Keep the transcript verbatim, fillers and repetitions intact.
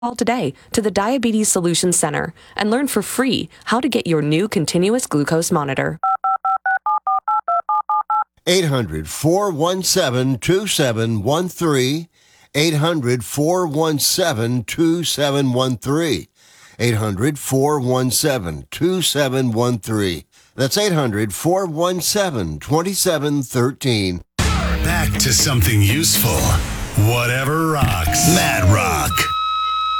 Call today to the Diabetes Solutions Center and learn for free how to get your new continuous glucose monitor. eight hundred, four one seven, two seven one three. eight hundred, four one seven, two seven one three. eight hundred, four one seven, two seven one three. That's eight hundred, four one seven, two seven one three. Back to something useful. Whatever rocks. Mad Rock.